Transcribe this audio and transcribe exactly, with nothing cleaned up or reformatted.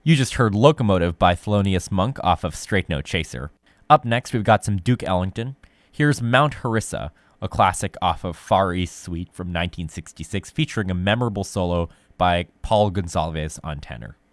You just heard Locomotive by Thelonious Monk off of Straight No Chaser. Up next, we've got some Duke Ellington. Here's Mount Harissa, a classic off of Far East Suite from nineteen sixty-six, featuring a memorable solo by Paul Gonsalves on tenor.